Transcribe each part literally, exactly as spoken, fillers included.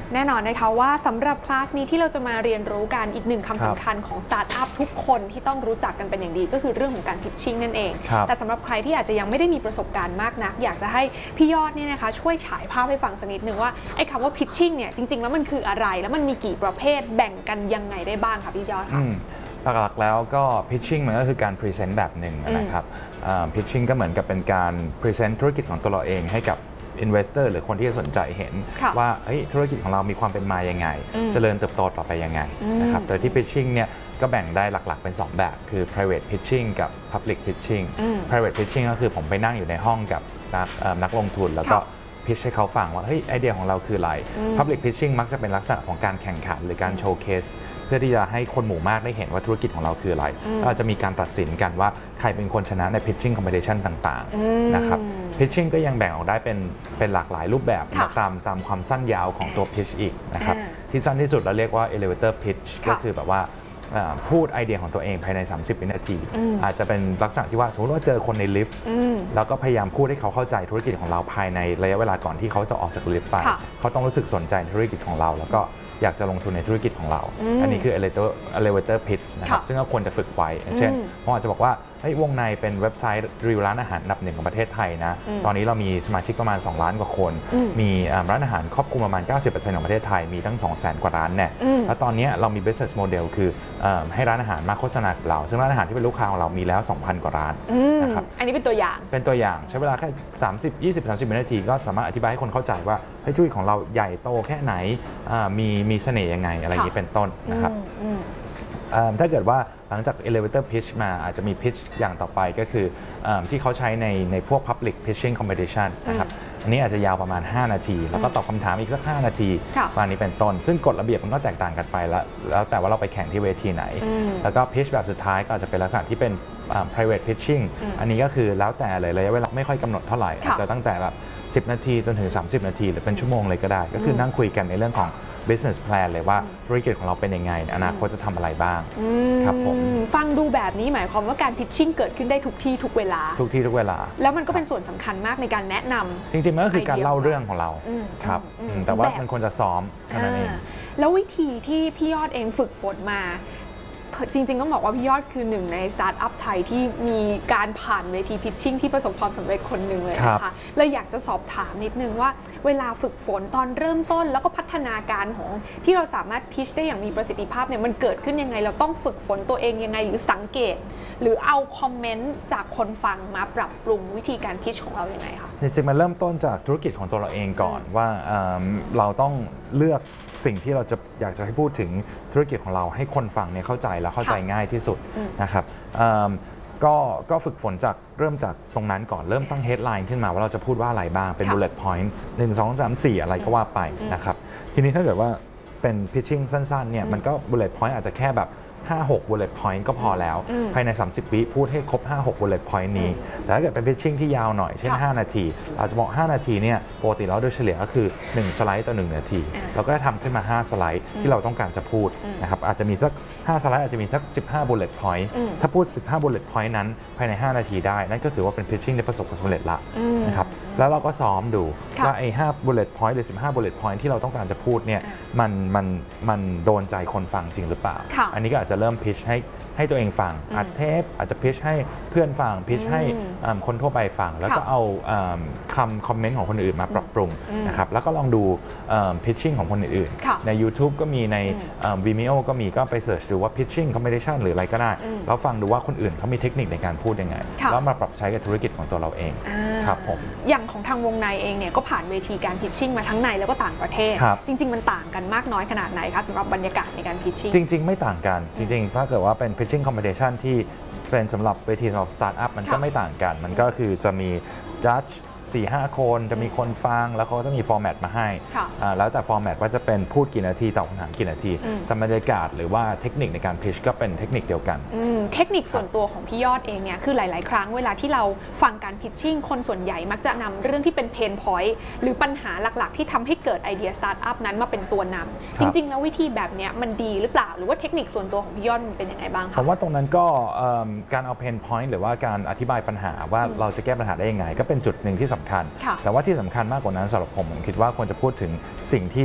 แน่นอนนะคะว่าสำหรับคลาสนี้ที่เราจะมาเรียนรู้กันอีกหนึ่งคำสำคัญของสตาร์ทอัพทุกคนที่ต้องรู้จักกันเป็นอย่างดีก็คือเรื่องของการพิชชิ่งนั่นเองแต่สำหรับใครที่อาจจะยังไม่ได้มีประสบการณ์มากนักอยากจะให้พี่ยอดเนี่ยนะคะช่วยฉายภาพให้ฟังสักนิดนึงว่าไอ้คำว่าพิชชิ่งเนี่ยจริงๆแล้วมันคืออะไรแล้วมันมีกี่ประเภทแบ่งกันยังไงได้บ้างคะพี่ยอดคะหลักๆแล้วก็ pitching มันก็คือการ present แบบหนึ่งนะครับ pitching ก็เหมือนกับเป็นการ present ธุรกิจของตัวเราเองให้กับ investor หรือคนที่สนใจเห็นว่าธุรกิจของเรามีความเป็นมายังไงเจริญเติบโตต่อไปยังไงนะครับโดยที่ pitching เนี่ยก็แบ่งได้หลักๆเป็นสองแบบคือ private pitching กับ public pitching private pitching ก็คือผมไปนั่งอยู่ในห้องกับนักนักลงทุนแล้วก็พิชให้เขาฟังว่าเฮ้ยไอเดียของเราคืออะไร Public Pitching มักจะเป็นลักษณะของการแข่งขันหรือการโชว์เคสเพื่อที่จะให้คนหมู่มากได้เห็นว่าธุรกิจของเราคืออะไรเราจะมีการตัดสินกันว่าใครเป็นคนชนะใน Pitching Competition ต่างๆนะครับ Pitching ก็ยังแบ่งออกได้เป็นเป็นหลากหลายรูปแบบตามตามความสั้นยาวของตัว Pitch อีกนะครับที่สั้นที่สุดเราเรียกว่า Elevator Pitch ก็คือแบบว่าพูดไอเดียของตัวเองภายในสามสิบวินาทีอาจจะเป็นลักษณะที่ว่าสมมติว่าเจอคนในลิฟต์แล้วก็พยายามพูดให้เขาเข้าใจธุรกิจของเราภายในระยะเวลาก่อนที่เขาจะออกจากลิฟต์ไปเขาต้องรู้สึกสนใจธุรกิจของเราแล้วก็อยากจะลงทุนในธุรกิจของเราอันนี้คือ elevator elevator pitch นะครับซึ่งก็ควรจะฝึกไว้เช่นผมอาจจะบอกว่าเฮ้ยวงในเป็นเว็บไซต์รีวิวร้านอาหารอันดับหนึ่งของประเทศไทยนะตอนนี้เรามีสมาชิกประมาณสองล้านกว่าคนมีร้านอาหารครอบคลุมประมาณ เก้าสิบเปอร์เซ็นต์ ของประเทศไทยมีตั้ง สองแสน กว่าร้านเนี่ยแล้วตอนนี้เรามี business model คือให้ร้านอาหารมาโฆษณากับเราซึ่งร้านอาหารที่เป็นลูกค้าของเรามีแล้ว สองพัน กว่าร้านนะครับอันนี้เป็นตัวอย่างเป็นตัวอย่างใช้เวลาแค่สามสิบ ยี่สิบ สามสิบวินาทีก็สามารถอธิบายให้คนเข้าใจว่าธุรกิจของเราใหญ่โตแค่ไหนมีมีเสน่ห์ยังไงอะไรอย่างนี้เป็นต้นนะครับถ้าเกิดว่าหลังจาก elevator pitch มาอาจจะมี pitch อย่างต่อไปก็คือที่เขาใช้ในในพวก public pitching competition นะครับอันนี้อาจจะยาวประมาณห้านาทีแล้วก็ตอบคำถามอีกสักห้านาทีประมาณนี้เป็นต้นซึ่งกฎระเบียบมันก็แตกต่างกันไปแล้วแล้วแต่ว่าเราไปแข่งที่เวทีไหนแล้วก็ pitch แบบสุดท้ายก็อาจจะเป็นลักษณะที่เป็น private pitching อันนี้ก็คือแล้วแต่เลยระยะเวลาไม่ค่อยกำหนดเท่าไหร่อาจจะตั้งแต่แบบสิบนาทีจนถึงสามสิบนาทีหรือเป็นชั่วโมงเลยก็ได้ก็คือนั่งคุยกันในเรื่องของ business plan เลยว่าธุรกิจของเราเป็นยังไงอนาคตจะทำอะไรบ้างครับผมฟังดูแบบนี้หมายความว่าการ pitching เกิดขึ้นได้ทุกที่ทุกเวลาทุกที่ทุกเวลาแล้วมันก็เป็นส่วนสำคัญมากในการแนะนำจริงๆมันก็คือการเล่าเรื่องของเราครับแต่ว่ามันควรจะซ้อมเท่านั้นเองแล้ววิธีที่พี่ยอดเองฝึกฝนมาจริงๆต้องบอกว่าพี่ยอดคือหนึ่งในสตาร์ทอัพไทยที่มีการผ่านเวทีพิชชิ่งที่ประสบความสำเร็จคนหนึ่งเลยนะคะเลยอยากจะสอบถามนิดนึงว่าเวลาฝึกฝนตอนเริ่มต้นแล้วก็พัฒนาการของที่เราสามารถพิชได้อย่างมีประสิทธิภาพเนี่ยมันเกิดขึ้นยังไงเราต้องฝึกฝนตัวเองยังไงหรือสังเกตหรือเอาคอมเมนต์จากคนฟังมาปรับปรุงวิธีการพิชของเราอย่างไรคะจริงๆมันเริ่มต้นจากธุรกิจของตัวเราเองก่อนว่าเราต้องเลือกสิ่งที่เราจะอยากจะให้พูดถึงธุรกิจของเราให้คนฟังเนี่ยเข้าใจและเข้าใจง่ายที่สุดนะครับก็ก็ฝึกฝนจากเริ่มจากตรงนั้นก่อนเริ่มตั้ง headline ขึ้นมาว่าเราจะพูดว่าอะไรบ้างเป็น bullet points หนึ่ง สอง สาม สี่อะไรก็ว่าไปนะครับทีนี้ถ้าเกิดว่าเป็น pitching สั้นๆเนี่ยมันก็ bullet point อาจจะแค่แบบห้าหก bullet point ก็พอแล้วภายในสามสิบวิพูดให้ครบห้าหก bullet point นี้แต่ถ้าเกิดเป็น pitching ที่ยาวหน่อยเช่นห้านาทีเราจะบอกห้านาทีเนี่ยปกติแล้วโดยเฉลี่ยก็คือหนึ่งสไลด์ต่อหนึ่งนาทีเราก็จะทำขึ้นมาห้าสไลด์ที่เราต้องการจะพูดนะครับอาจจะมีสักห้าสไลด์อาจจะมีสักสิบห้า bullet point ถ้าพูดสิบห้า bullet point นั้นภายในห้านาทีได้นั่นก็ถือว่าเป็น pitching ที่ประสบความสำเร็จละนะครับแล้วเราก็ซ้อมดูว่าไอ้ห้า bullet point หรือสิบห้า bullet point ที่เราต้องการจะพูดเนี่ยมันมันมันโดนใจคนฟังจริงหรือเปล่าอันนี้ก็อาจจะเริ่ม pitch ให้ให้ตัวเองฟังอัดเทปอาจจะพิชให้เพื่อนฟังพิชให้คนทั่วไปฟังแล้วก็เอาคำคอมเมนต์ของคนอื่นมาปรับปรุงนะครับแล้วก็ลองดูพิชชิ่งของคนอื่นใน YouTube ก็มีใน Vimeo ก็มีก็ไปเสิร์ชดูว่า pitching competition หรืออะไรก็ได้แล้วฟังดูว่าคนอื่นเขามีเทคนิคในการพูดยังไงแล้วมาปรับใช้กับธุรกิจของตัวเราเองครับผมอย่างของทางวงในเองเนี่ยก็ผ่านเวทีการ pitching มาทั้งในแล้วก็ต่างประเทศจริงๆมันต่างกันมากน้อยขนาดไหนคะสำหรับบรรยากาศในการ pitching จริงๆไม่ต่างกันจริงๆถ้าเกิดว่าเป็น pitching competition ที่เป็นสำหรับเวทีสำหรับสตาร์ทอัพมันก็ไม่ต่างกันมันก็คือจะมี judge สี่ห้า คนจะมีคนฟังแล้วเขาก็จะมีฟอร์แมตมาให้แล้วแต่ฟอร์แมตว่าจะเป็นพูดกี่นาทีตอบคำถามกี่นาทีแต่บรรยากาศหรือว่าเทคนิคในการพิชก็เป็นเทคนิคเดียวกันเทคนิคส่วนตัวของพี่ยอดเองเนี่ยคือหลายๆครั้งเวลาที่เราฟังการพิชชิ่งคนส่วนใหญ่มักจะนำเรื่องที่เป็นเพนพอยต์หรือปัญหาหลักๆที่ทำให้เกิดไอเดียสตาร์ทอัพนั้นมาเป็นตัวนำจริงๆแล้ววิธีแบบนี้มันดีหรือเปล่าหรือว่าเทคนิคส่วนตัวของพี่ยอดมันเป็นยังไงบ้างคะผมว่าตรงนั้นก็การเอาเพนพอยต์หรือว่าการอธิบายปัญหาว่าเราจะแก้ปัญหาได้ยังไงก็เป็นจุดหนึ่งที่สำคัญแต่ว่าที่สำคัญมากกว่านั้นสำหรับผมผมคิดว่าควรจะพูดถึงสิ่งที่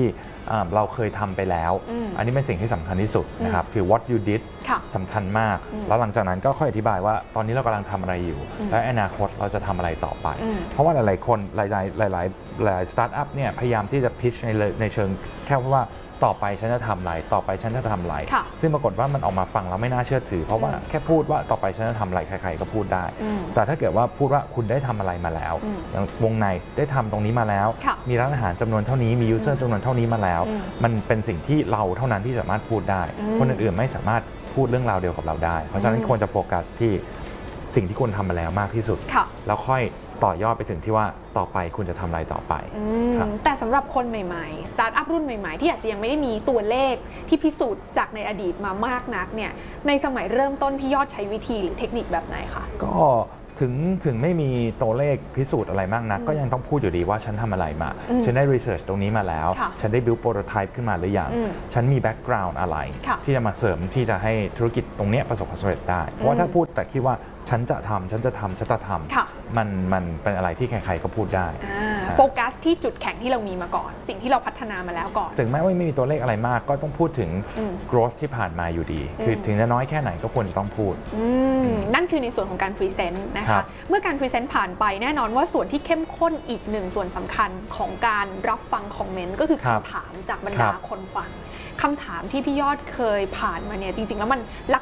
เราเคยทำไปแล้วอ, อันนี้เป็นสิ่งที่สำคัญที่สุดนะครับคือ what you did สำคัญมากแล้วหลังจากนั้นก็ค่อยอธิบายว่าตอนนี้เรากำลังทำอะไรอยู่และอนาคตเราจะทำอะไรต่อไปเพราะว่าหลายๆคนหลายๆหลายๆหลายสตาร์ทอัพเนี่ยพยายามที่จะพิชในในเชิงแค่ว่าต่อไปฉันจะทำอะไรต่อไปฉันจะทำอะไรซึ่งปรากฏว่ามันออกมาฟังแล้วไม่น่าเชื่อถือเพราะว่าแค่พูดว่าต่อไปฉันจะทำอะไรใครๆก็พูดได้แต่ถ้าเกิดว่าพูดว่าคุณได้ทำอะไรมาแล้วอย่างวงในได้ทำตรงนี้มาแล้วมีร้านอาหารจำนวนเท่านี้มียูเซอร์จำนวนเท่านี้มาแล้วมันเป็นสิ่งที่เราเท่านั้นที่สามารถพูดได้คนอื่นๆไม่สามารถพูดเรื่องราวเดียวกับเราได้เพราะฉะนั้นควรจะโฟกัสที่สิ่งที่คุณทำมาแล้วมากที่สุดแล้วค่อยต่อยอดไปถึงที่ว่าต่อไปคุณจะทำอะไรต่อไปแต่สำหรับคนใหม่ๆสตาร์ทอัพรุ่นใหม่ๆที่อาจจะยังไม่ได้มีตัวเลขที่พิสูจน์จากในอดีตมามากนักเนี่ยในสมัยเริ่มต้นพี่ยอดใช้วิธีหรือเทคนิคแบบไหนคะก็ถึงถึงไม่มีตัวเลขพิสูจน์อะไรมากนักก็ยังต้องพูดอยู่ดีว่าฉันทำอะไรมาฉันได้รีเสิร์ชตรงนี้มาแล้วฉันได้ build prototype ขึ้นมาหรือยังฉันมี background อะไรที่จะมาเสริมที่จะให้ธุรกิจตรงนี้ประสบความสำเร็จได้เพราะว่าถ้าพูดแต่คิดว่าฉันจะทำฉันจะทำฉันจะทำมันมันเป็นอะไรที่ใครๆก็พูดได้โฟกัสที่จุดแข็งที่เรามีมาก่อนสิ่งที่เราพัฒนามาแล้วก่อนถึงแม้ว่าไม่มีตัวเลขอะไรมากก็ต้องพูดถึง growth ที่ผ่านมาอยู่ดีคือถึงจะน้อยแค่ไหนก็ควรจะต้องพูดนั่นคือในส่วนของการพรีเซนต์นะคะเมื่อการพรีเซนต์ผ่านไปแน่นอนว่าส่วนที่เข้มข้นอีกหนึ่งส่วนสำคัญของการรับฟังคอมเมนต์ก็คือคำถามจากบรรดาคนฟังคำถามที่พี่ยอดเคยผ่านมาเนี่ยจริงๆแล้วมันลัก